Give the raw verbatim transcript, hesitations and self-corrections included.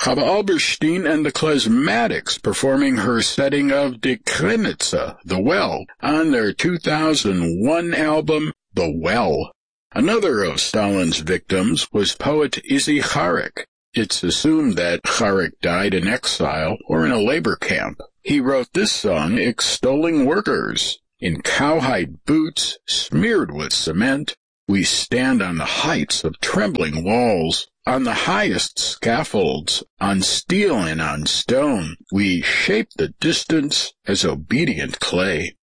Chava Alberstein and the Klezmatics performing her setting of Die Krynica, The Well, on their two thousand one album, The Well. Another of Stalin's victims was poet Izzy Kharik. It's assumed that Kharik died in exile or in a labor camp. He wrote this song extolling workers. In cowhide boots, smeared with cement, we stand on the heights of trembling walls. On the highest scaffolds, on steel and on stone, we shape the distance as obedient clay.